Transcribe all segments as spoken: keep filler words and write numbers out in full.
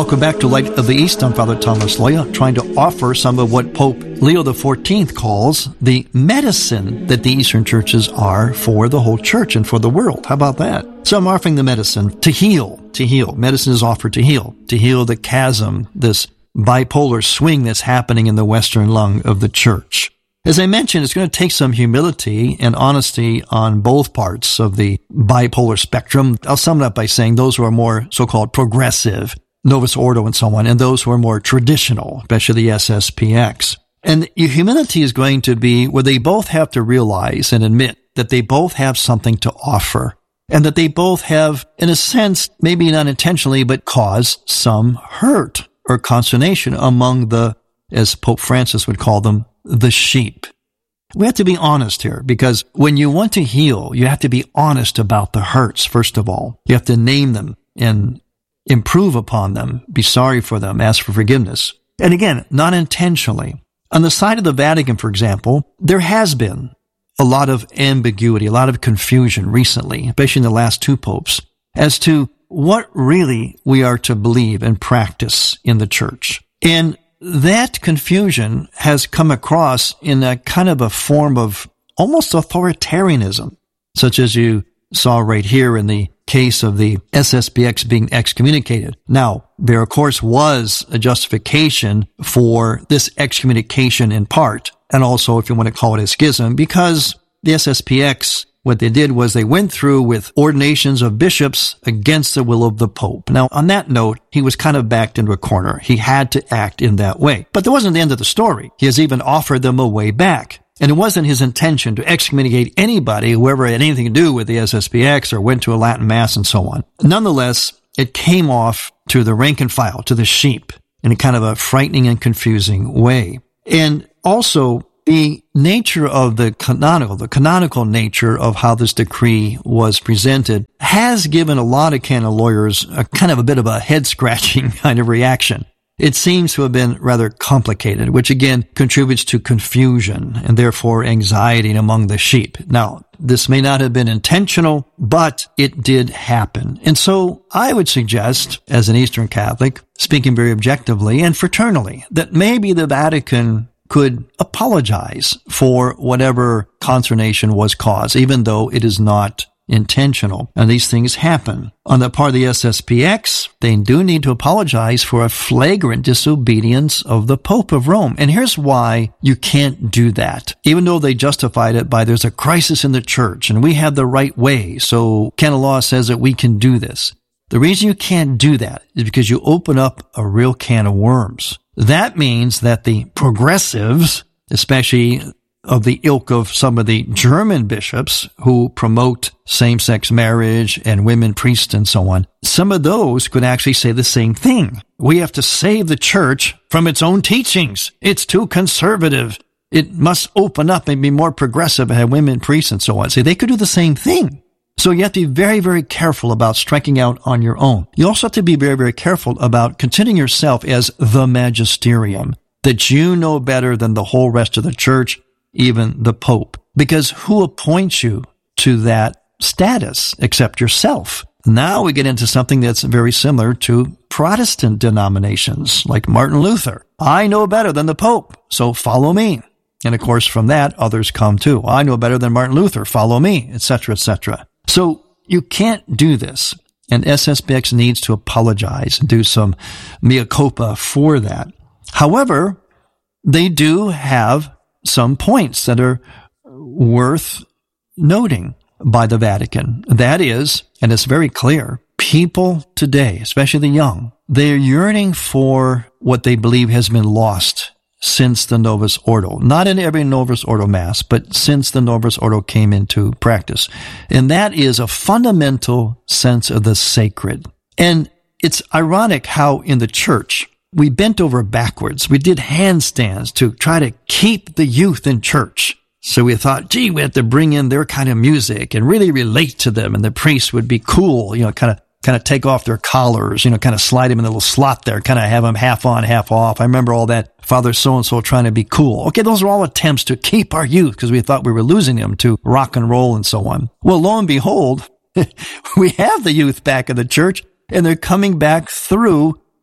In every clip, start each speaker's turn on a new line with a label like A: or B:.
A: Welcome back to Light of the East. I'm Father Thomas Loya, trying to offer some of what Pope Leo the fourteenth calls the medicine that the Eastern churches are for the whole church and for the world. How about that? So I'm offering the medicine to heal, to heal. Medicine is offered to heal, to heal the chasm, this bipolar swing that's happening in the Western lung of the church. As I mentioned, it's going to take some humility and honesty on both parts of the bipolar spectrum. I'll sum it up by saying those who are more so-called progressive, Novus Ordo and so on, and those who are more traditional, especially the S S P X. And your humility is going to be where they both have to realize and admit that they both have something to offer, and that they both have, in a sense, maybe not intentionally, but caused some hurt or consternation among the, as Pope Francis would call them, the sheep. We have to be honest here, because when you want to heal, you have to be honest about the hurts, first of all. You have to name them and improve upon them, be sorry for them, ask for forgiveness. And again, not intentionally. On the side of the Vatican, for example, there has been a lot of ambiguity, a lot of confusion recently, especially in the last two popes, as to what really we are to believe and practice in the church. And that confusion has come across in a kind of a form of almost authoritarianism, such as you saw right here in the case of the S S P X being excommunicated. Now, there of course was a justification for this excommunication in part, and also if you want to call it a schism, because the S S P X, what they did was they went through with ordinations of bishops against the will of the Pope. Now, on that note, he was kind of backed into a corner. He had to act in that way. But that wasn't the end of the story. He has even offered them a way back. And it wasn't his intention to excommunicate anybody, whoever had anything to do with the S S P X or went to a Latin Mass and so on. Nonetheless, it came off to the rank and file, to the sheep, in a kind of a frightening and confusing way. And also, the nature of the canonical, the canonical nature of how this decree was presented has given a lot of canon lawyers a kind of a bit of a head-scratching kind of reaction. It seems to have been rather complicated, which again contributes to confusion and therefore anxiety among the sheep. Now, this may not have been intentional, but it did happen. And so I would suggest, as an Eastern Catholic, speaking very objectively and fraternally, that maybe the Vatican could apologize for whatever consternation was caused, even though it is not intentional. And these things happen. On the part of the S S P X, they do need to apologize for a flagrant disobedience of the Pope of Rome. And here's why you can't do that. Even though they justified it by there's a crisis in the church and we have the right way, so canon law says that we can do this. The reason you can't do that is because you open up a real can of worms. That means that the progressives, especially of the ilk of some of the German bishops who promote same-sex marriage and women priests and so on, some of those could actually say the same thing. We have to save the church from its own teachings. It's too conservative. It must open up and be more progressive and have women priests and so on. See, they could do the same thing. So you have to be very, very careful about striking out on your own. You also have to be very, very careful about considering yourself as the magisterium, that you know better than the whole rest of the church, even the Pope. Because who appoints you to that status except yourself? Now we get into something that's very similar to Protestant denominations, like Martin Luther. I know better than the Pope, so follow me. And of course, from that, others come too. I know better than Martin Luther, follow me, et cetera, et cetera. So you can't do this, and S S P X needs to apologize and do some mea culpa for that. However, they do have some points that are worth noting by the Vatican. That is, and it's very clear, people today, especially the young, they're yearning for what they believe has been lost since the Novus Ordo. Not in every Novus Ordo Mass, but since the Novus Ordo came into practice. And that is a fundamental sense of the sacred. And it's ironic how in the church, we bent over backwards. We did handstands to try to keep the youth in church. So we thought, gee, we have to bring in their kind of music and really relate to them. And the priest would be cool, you know, kind of kind of take off their collars, you know, kind of slide them in a little slot there, kind of have them half on, half off. I remember all that Father so-and-so trying to be cool. Okay, those are all attempts to keep our youth because we thought we were losing them to rock and roll and so on. Well, lo and behold, we have the youth back in the church and they're coming back through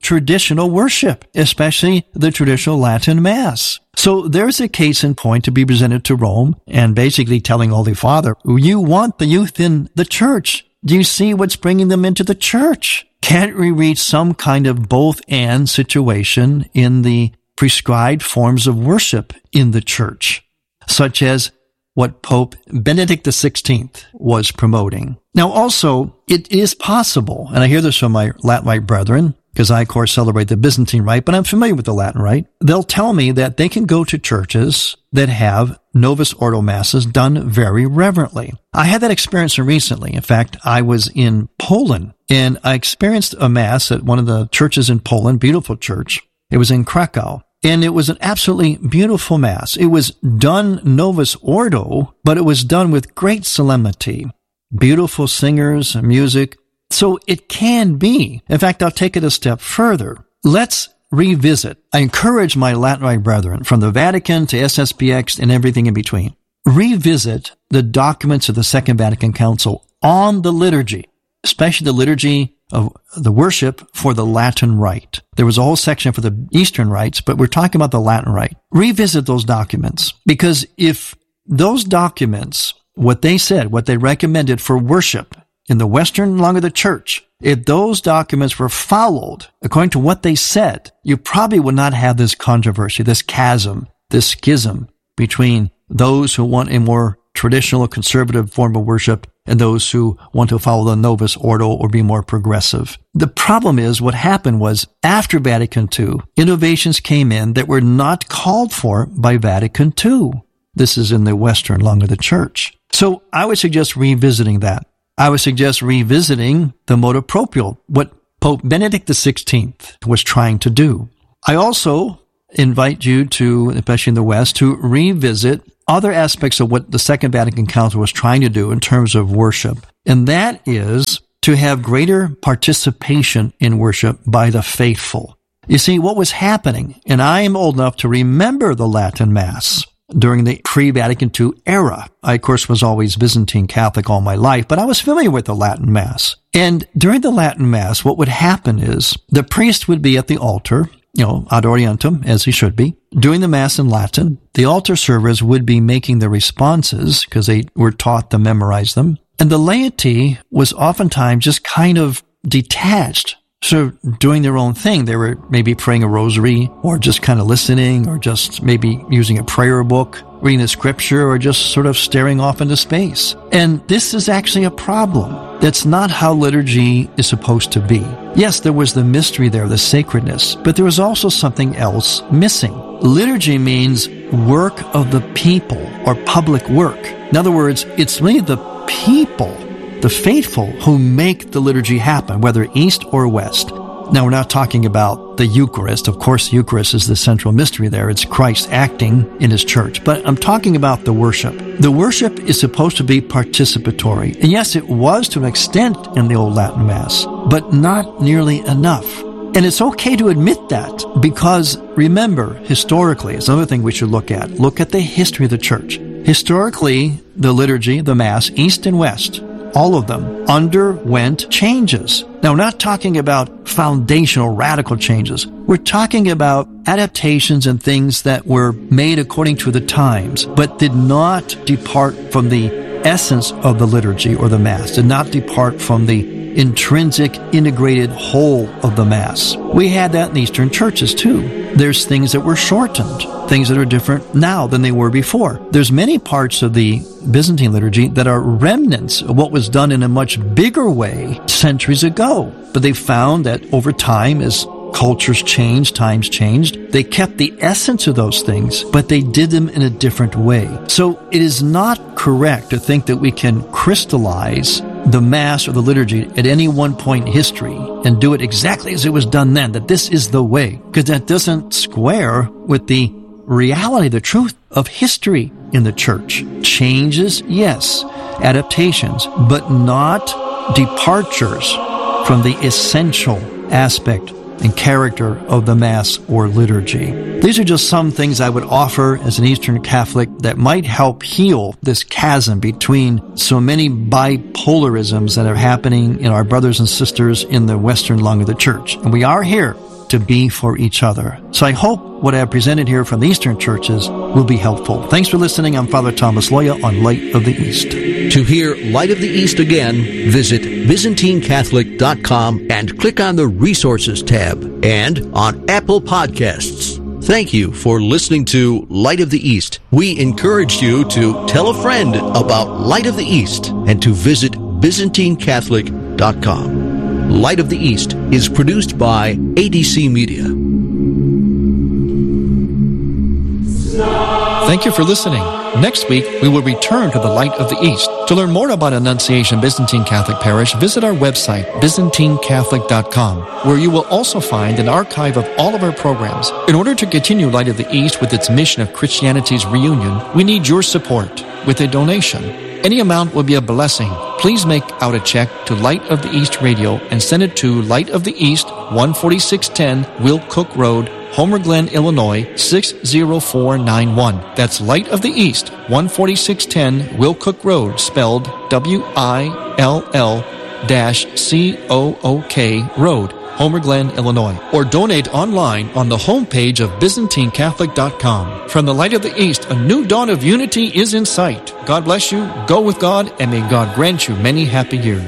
A: traditional worship, especially the traditional Latin Mass. So there's a case in point to be presented to Rome and basically telling Holy Father, you want the youth in the church. Do you see what's bringing them into the church? Can't we reach some kind of both-and situation in the prescribed forms of worship in the church, such as what Pope Benedict the sixteenth was promoting? Now, also, it is possible, and I hear this from my Latin Rite brethren, because I, of course, celebrate the Byzantine Rite, but I'm familiar with the Latin Rite. They'll tell me that they can go to churches that have Novus Ordo Masses done very reverently. I had that experience recently. In fact, I was in Poland, and I experienced a Mass at one of the churches in Poland, beautiful church. It was in Krakow, and it was an absolutely beautiful Mass. It was done Novus Ordo, but it was done with great solemnity. Beautiful singers, music. So it can be. In fact, I'll take it a step further. Let's revisit. I encourage my Latin Rite brethren, from the Vatican to S S B X and everything in between, revisit the documents of the Second Vatican Council on the liturgy, especially the liturgy of the worship for the Latin Rite. There was a whole section for the Eastern rites, but we're talking about the Latin Rite. Revisit those documents, because if those documents, what they said, what they recommended for worship in the Western lung of the church, if those documents were followed according to what they said, you probably would not have this controversy, this chasm, this schism between those who want a more traditional conservative form of worship and those who want to follow the Novus Ordo or be more progressive. The problem is what happened was after Vatican Two, innovations came in that were not called for by Vatican Two. This is in the Western lung of the church. So I would suggest revisiting that. I would suggest revisiting the motu proprio, what Pope Benedict the sixteenth was trying to do. I also invite you to, especially in the West, to revisit other aspects of what the Second Vatican Council was trying to do in terms of worship. And that is to have greater participation in worship by the faithful. You see, what was happening, and I am old enough to remember the Latin Mass during the pre-Vatican Two era. I, of course, was always Byzantine Catholic all my life, but I was familiar with the Latin Mass. And during the Latin Mass, what would happen is the priest would be at the altar, you know, ad orientem, as he should be, doing the Mass in Latin. The altar servers would be making the responses because they were taught to memorize them. And the laity was oftentimes just kind of detached, sort of doing their own thing. They were maybe praying a rosary or just kind of listening or just maybe using a prayer book, reading the scripture, or just sort of staring off into space. And this is actually a problem. That's not how liturgy is supposed to be. Yes, there was the mystery there, the sacredness, but there was also something else missing. Liturgy means work of the people or public work. In other words, it's really the people, the faithful, who make the liturgy happen, whether East or West. Now, we're not talking about the Eucharist. Of course, the Eucharist is the central mystery there. It's Christ acting in his church. But I'm talking about the worship. The worship is supposed to be participatory. And yes, it was to an extent in the old Latin Mass, but not nearly enough. And it's okay to admit that, because remember, historically, it's another thing we should look at. Look at the history of the church. Historically, the liturgy, the Mass, East and West, all of them underwent changes. Now, we're not talking about foundational, radical changes. We're talking about adaptations and things that were made according to the times, but did not depart from the essence of the liturgy or the Mass, did not depart from the intrinsic, integrated whole of the Mass. We had that in Eastern churches too. There's things that were shortened, things that are different now than they were before. There's many parts of the Byzantine liturgy that are remnants of what was done in a much bigger way centuries ago. But they found that over time, as cultures changed, times changed, they kept the essence of those things, but they did them in a different way. So it is not correct to think that we can crystallize the Mass or the liturgy at any one point in history and do it exactly as it was done then, that this is the way, because that doesn't square with the reality, the truth of history in the church. Changes, yes, adaptations, but not departures from the essential aspect and character of the Mass or liturgy. These are just some things I would offer as an Eastern Catholic that might help heal this chasm between so many bipolarisms that are happening in our brothers and sisters in the Western lung of the church. And we are here to be for each other. So I hope what I have presented here from the Eastern churches will be helpful. Thanks for listening. I'm Father Thomas Loya on Light of the East.
B: To hear Light of the East again, visit Byzantine Catholic dot com and click on the Resources tab and on Apple Podcasts. Thank you for listening to Light of the East. We encourage you to tell a friend about Light of the East and to visit Byzantine Catholic dot com. Light of the East is produced by A D C Media.
A: Thank you for listening. Next week, we will return to the Light of the East. To learn more about Annunciation Byzantine Catholic Parish, visit our website, Byzantine Catholic dot com, where you will also find an archive of all of our programs. In order to continue Light of the East with its mission of Christianity's reunion, we need your support with a donation. Any amount will be a blessing. Please make out a check to Light of the East Radio and send it to Light of the East, one forty-six ten Will Cook Road, Homer Glen, Illinois, six zero four nine one. That's Light of the East, one forty-six ten Will Cook Road, spelled W I L L C O O K Road, Homer Glen, Illinois. Or donate online on the homepage of Byzantine Catholic dot com. From the Light of the East, a new dawn of unity is in sight. God bless you, go with God, and may God grant you many happy years.